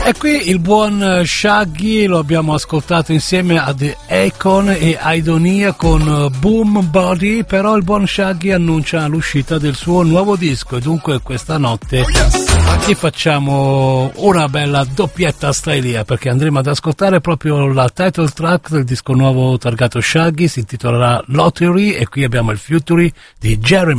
E qui il buon Shaggy lo abbiamo ascoltato insieme a The Akon e Aidonia con Boom Body, però il buon Shaggy annuncia l'uscita del suo nuovo disco e dunque questa notte ti facciamo una bella doppietta stylia, perché andremo ad ascoltare proprio la title track del disco nuovo targato Shaggy, si intitolerà Lottery, e qui abbiamo il featuring di Jeremy.